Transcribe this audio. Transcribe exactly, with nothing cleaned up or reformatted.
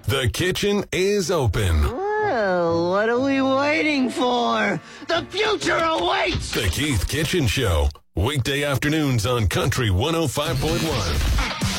The kitchen is open. Well, what are we waiting for? The future awaits! The Keith Kitchen Show. Weekday afternoons on Country one oh five point one.